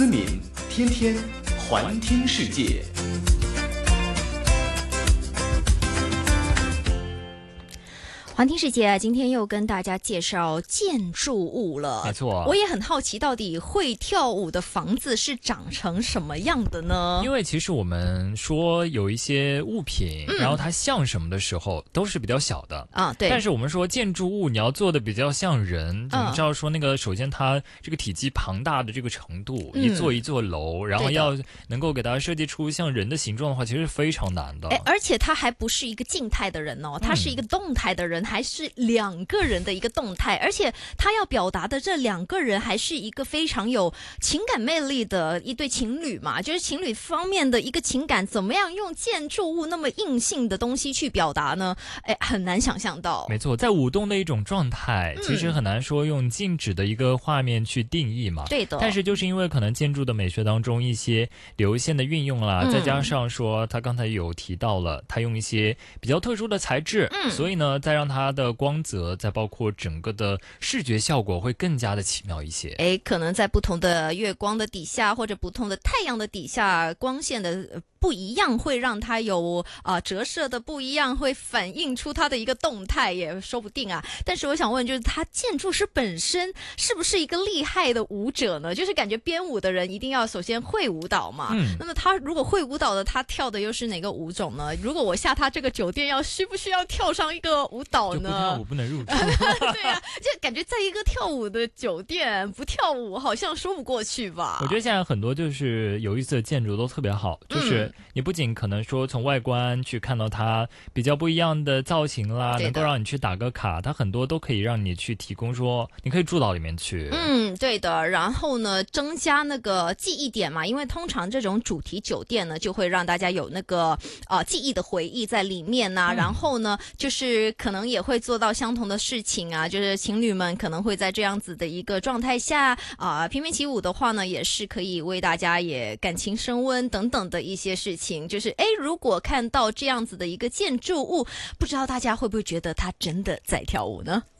思敏，天天环听世界。 环听世界今天又跟大家介绍建筑物了。 没错， 我也很好奇，到底会跳舞的房子是长成什么样的呢？ 因为其实我们说有一些物品，然后它像什么的时候都是比较小的啊，对。 但是我们说建筑物你要做的比较像人，我们知道说那个首先它这个体积庞大的这个程度，一座楼，然后要能够给它设计出像人的形状的话，其实是非常难的。 而且它还不是一个静态的人哦，它是一个动态的人。还是两个人的一个动态，而且他要表达的这两个人还是一个非常有情感魅力的一对情侣嘛，就是情侣方面的一个情感，怎么样用建筑物那么硬性的东西去表达呢？很难想象到。 没错，在舞动的一种状态，其实很难说用静止的一个画面去定义嘛。 对的。 但是就是因为可能建筑的美学当中一些流线的运用啦，再加上说他刚才有提到了，他用一些比较特殊的材质，所以呢，再让它的光泽，再包括整个的视觉效果会更加的奇妙一些。 可能在不同的月光的底下，或者不同的太阳的底下，光线的不一样，会让它有折射的不一样，会反映出它的一个动态，也说不定啊。但是我想问，就是它建筑师本身是不是一个厉害的舞者呢？就是感觉编舞的人一定要首先会舞蹈嘛。那么他如果会舞蹈的，他跳的又是哪个舞种呢？如果我下他这个酒店，需不需要跳上一个舞蹈呢？ 就不跳舞不能入住。 对啊，就感觉在一个跳舞的酒店不跳舞好像说不过去吧。 我觉得现在很多就是有意思的建筑都特别好，就是你不仅可能说从外观去看到它比较不一样的造型啦，能够让你去打个卡，它很多都可以让你去提供说你可以住到里面去。 对的。然后呢，增加那个记忆点嘛，因为通常这种主题酒店呢，就会让大家有那个记忆的回忆在里面啊。然后呢，就是可能也会做到相同的事情啊，就是情侣们可能会在这样子的一个状态下翩翩起舞的话呢，也是可以为大家也感情升温等等的一些事情。就是如果看到这样子的一个建筑物，不知道大家会不会觉得它真的在跳舞呢？